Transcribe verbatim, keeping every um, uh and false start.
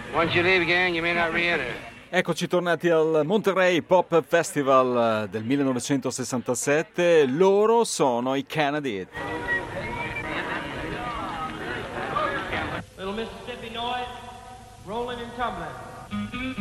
Once you leave, gang, you may not re-enter. Eccoci tornati al Monterey Pop Festival del millenovecentosessantasette. Loro sono i Kennedy. Little Mississippi noise, rolling and tumbling.